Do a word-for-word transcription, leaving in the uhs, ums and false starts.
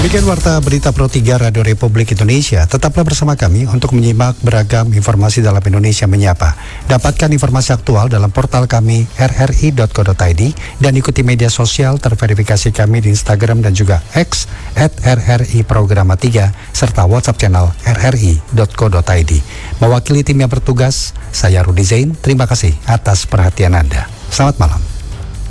Demikian Warta Berita Pro tiga Radio Republik Indonesia. Tetaplah bersama kami untuk menyimak beragam informasi dalam Indonesia Menyapa. Dapatkan informasi aktual dalam portal kami r r i dot co dot i d dan ikuti media sosial terverifikasi kami di Instagram dan juga X at r r i programa tiga serta WhatsApp channel r r i dot co dot i d. Mewakili tim yang bertugas, saya Rudi Zain. Terima kasih atas perhatian Anda. Selamat malam.